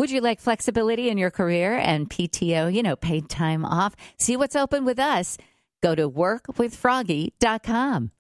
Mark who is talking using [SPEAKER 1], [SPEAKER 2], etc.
[SPEAKER 1] Would you like flexibility in your career and PTO, paid time off? See what's open with us. Go to workwithfroggy.com.